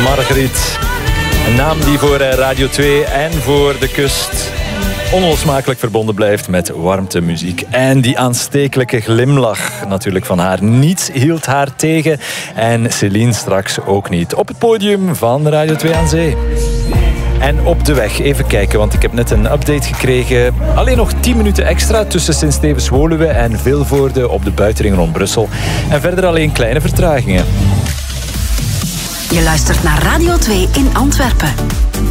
Margriet. Een naam die voor Radio 2 en voor de kust onlosmakelijk verbonden blijft met warmte, muziek. En die aanstekelijke glimlach natuurlijk van haar. Niets hield haar tegen. En Céline straks ook niet. Op het podium van Radio 2 aan Zee. En op de weg, even kijken, want ik heb net een update gekregen. Alleen nog 10 minuten extra tussen Sint-Stevens-Woluwe en Vilvoorde op de buitenring rond Brussel. En verder alleen kleine vertragingen. Je luistert naar Radio 2 in Antwerpen.